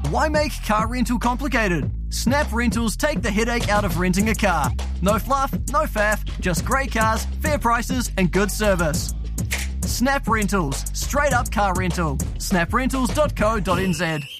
Why make car rental complicated? Snap Rentals take the headache out of renting a car. No fluff, no faff, just great cars, fair prices and good service. Snap Rentals, straight up car rental. snaprentals.co.nz